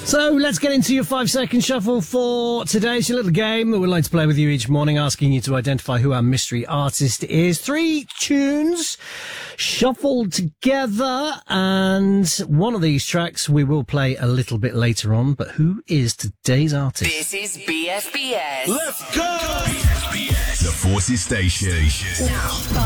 So let's get into your 5-second shuffle for today. It's your little game that we like to play with you each morning, asking you to identify who our mystery artist is. 3 tunes shuffled together, and one of these tracks we will play a little bit later on. But who is today's artist? This is BFBS. Let's go! BFBS, the Forces Station. Now.